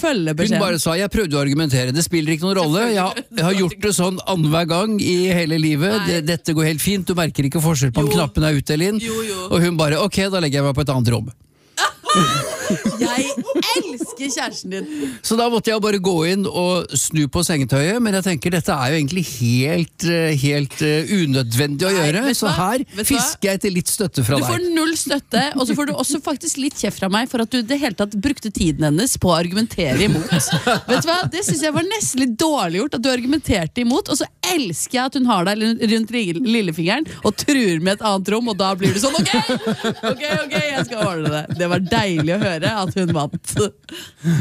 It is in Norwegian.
følge Hun beskjeden. bare sa, jeg prøvde å argumentere, det spiller ikke noen rolle, jeg har gjort det sånn annenhver gang i hele livet, dette går helt fint, du merker ikke forskjell på om knappen er ut eller inn, og hun bare, ok, da legger jeg meg på et annet rom. Jeg elsker kjæresten din. Så da måtte jeg bare gå inn og snu på sengetøyet, men jeg tenker dette er jo egentlig helt unødvendig å gjøre, vet du så hva? her Vet du hva? fisker jeg etter litt støtte fra Du får deg. 0 støtte, og så får du også faktisk litt kjeft fra meg for at du i det hele tatt brukte tiden hennes på å argumentere imot. Vet du hva? Det synes jeg var nesten litt dårlig gjort, at du argumenterte imot, og så elsker jeg at hun har deg rundt lillefingeren og truer med et annet rom, og da blir du sånn, ok, jeg skal ordne det. Det var deilig å høre at hun vant.